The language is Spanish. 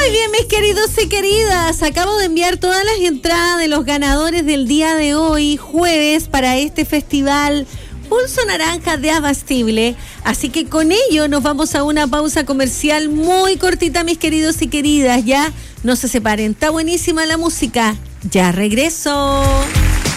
Muy bien, mis queridos y queridas, acabo de enviar todas las entradas de los ganadores del día de hoy, jueves, para este festival Pulso Naranja de Abastible. Así que con ello nos vamos a una pausa comercial muy cortita, mis queridos y queridas. Ya no se separen, está buenísima la música. Ya regreso.